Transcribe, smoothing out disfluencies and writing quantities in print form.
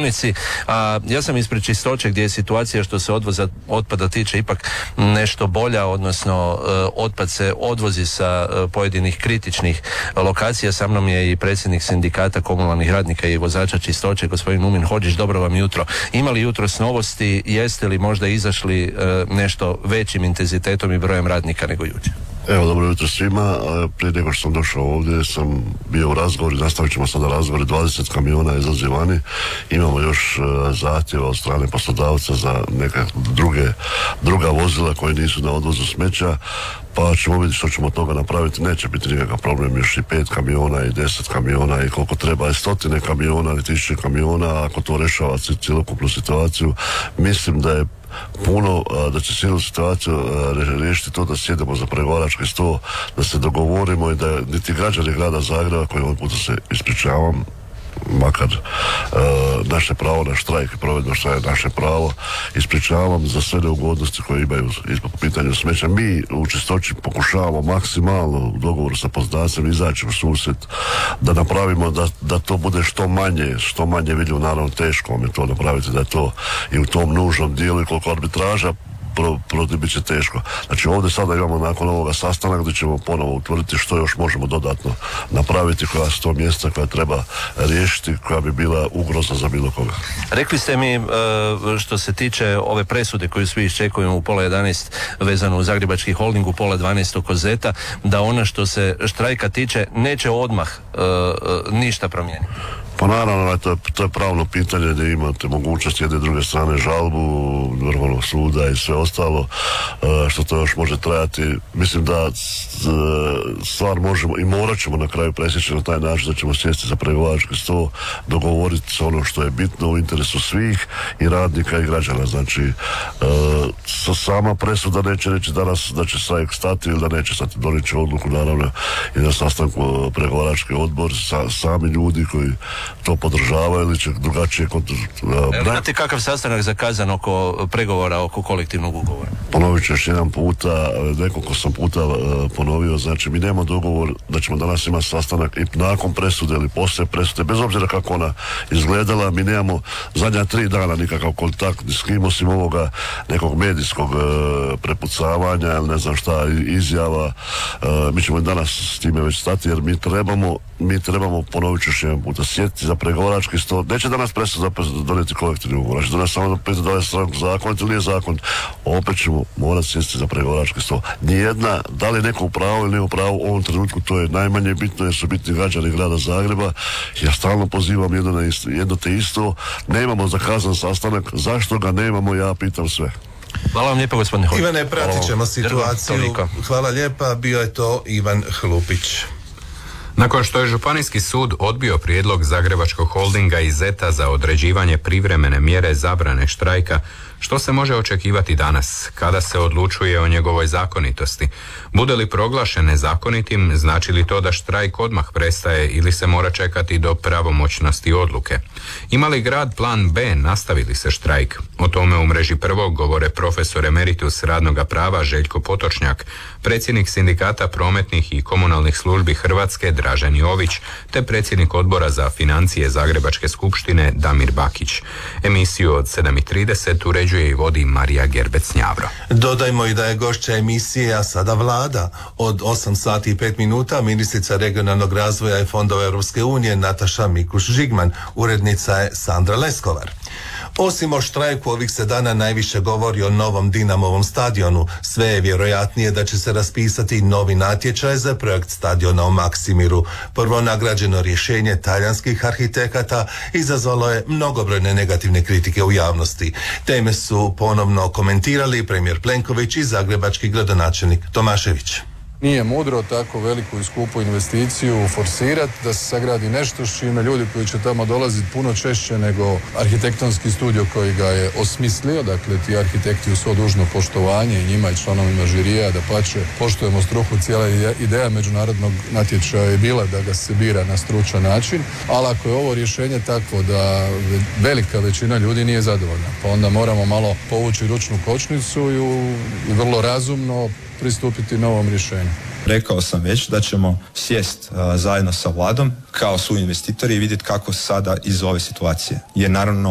bolnici. A ja sam ispred Čistoće gdje je situacija što se odvoza otpada tiče ipak nešto bolja, odnosno otpad se odvozi sa pojedinih kritičnih lokacija. Sa mnom je i predsjednik sindikata komunalnih radnika i vozača Čistoće, gospodin Mumin Hodžić. Dobro vam jutro. Ima li jutros novosti? Jeste li možda izašli nešto većim intenzitetom i brojem radnika nego jučer? Evo, dobro jutro svima. Prije nego što sam došao ovdje sam bio u razgovoru, nastavit ćemo sada razgovor, 20 kamiona izlazi vani. Imamo još zahtjeva od strane poslodavca za neka druga vozila koje nisu na odvozu smeća, pa ćemo vidjeti što ćemo od toga napraviti. Neće biti nikakav problem, još i 5 kamiona i 10 kamiona i koliko treba, i 100 kamiona i 1000 kamiona. Ako to rešava cjelokupnu situaciju, mislim da je puno, da će cijelu situaciju riješiti to da sjedemo za pregovarački stol, da se dogovorimo i da niti građani grada Zagreba, koji ovog puta se ispričavam, makar naše pravo na štrajk i provedno šta je naše pravo, ispričavam za sve neugodnosti koje imaju po pitanju smeća. Mi u Čistoći pokušavamo maksimalno u dogovoru sa poslodavcem izaći u susret, da napravimo da to bude što manje vidljivo. Naravno teško je to napraviti, da je to i u tom nužnom dijelu i koliko arbitraža bit će teško. Znači ovdje sada imamo nakon ovoga sastanak gdje ćemo ponovo utvrditi što još možemo dodatno napraviti, koja su to mjesta koja treba riješiti, koja bi bila ugroza za bilo koga. Rekli ste mi što se tiče ove presude koju svi iščekujemo u 10:30 vezano u Zagrebački holding, u 11:30 oko Zeta, da ona što se štrajka tiče neće odmah ništa promijeniti. Pa naravno, to je pravno pitanje gdje imate mogućnost jedne i druge strane žalbu Vrhovnog suda i sve ostalo, što to još može trajati. Mislim da stvar možemo i morat ćemo na kraju presjeći na taj način da ćemo sjesti za pregovarački stol, dogovoriti se ono što je bitno u interesu svih i radnika i građana. Znači, sama presuda neće reći danas da će štrajk stati ili da neće stati. Donijet će odluku naravno i na sastanku pregovarački odbor, sami ljudi koji to podržavaju ili će drugačije Imate kakav sastanak zakazan oko pregovora oko kolektivnog ugovora? Ponovit ću još jedan puta, nekoliko sam puta ponovio, znači mi nemamo dogovor da ćemo danas imati sastanak i nakon presude ili poslije presude, bez obzira kako ona izgledala. Mi nemamo zadnja 3 dana nikakav kontakt s kim osim ovoga nekog medijskog prepucavanja ili ne znam šta, izjava. Mi ćemo danas s time već stati jer mi trebamo, ponovit ću još jedan puta, sjetiti za pregovarački stol. Neće danas presuda donijeti kolektivni ugovor, znači danas samo da je zakon ili nije zakon. Opet ćemo morati sjesti za pregovarački stol. Nijedna, da li je neko u pravu ili nije u pravu, u ovom trenutku to je najmanje bitno jer su bitni građani grada Zagreba. Ja stalno pozivam jedno te isto. Nemamo zakazan sastanak. Zašto ga nemamo, ja pitam sve. Hvala vam lijepo, gospodine Hodžić. Ivane, pratit ćemo situaciju. Hvala lijepa, bio je to Ivan Hlupić. Nakon što je Županijski sud odbio prijedlog Zagrebačkog holdinga i Zeta za određivanje privremene mjere zabrane štrajka, što se može očekivati danas, kada se odlučuje o njegovoj zakonitosti? Bude li proglašen nezakonitim, znači li to da štrajk odmah prestaje ili se mora čekati do pravomoćnosti odluke? Ima li grad plan B, nastavi li se štrajk? O tome u mreži Prvog govore profesor emeritus radnoga prava Željko Potočnjak, predsjednik sindikata prometnih i komunalnih službi Hrvatske Dražen Jović, te predsjednik odbora za financije Zagrebačke skupštine Damir Bakić. Emisiju od 7:30 uređuje i vodi Marija Gerbec-Njavro. Dodajmo i da je gošća emisije, a sada vlada. Od 8:05 ministrica regionalnog razvoja i fondova Europske unije Nataša Mikuš-Žigman, urednica je Sandra Leskovar. Osim o štrajku, ovih se dana najviše govori o novom Dinamovom stadionu. Sve je vjerojatnije da će se raspisati novi natječaj za projekt stadiona u Maksimiru. Prvo nagrađeno rješenje talijanskih arhitekata izazvalo je mnogobrojne negativne kritike u javnosti. Teme su ponovno komentirali premijer Plenković i zagrebački gradonačelnik Tomašević. Nije mudro tako veliku i skupu investiciju forsirati, da se sagradi nešto s čime ljudi koji će tamo dolaziti puno češće nego arhitektonski studio koji ga je osmislio. Dakle, ti arhitekti u svo dužno poštovanje i njima i članovima žirija, da pače poštujemo struku. Cijela ideja međunarodnog natječaja je bila da ga se bira na stručan način, ali ako je ovo rješenje takvo da velika većina ljudi nije zadovoljna, pa onda moramo malo povući ručnu kočnicu i vrlo razumno pristupiti novom rješenju. Rekao sam već da ćemo sjest zajedno sa vladom kao su investitori i vidjeti kako sada iz ove situacije. Jer naravno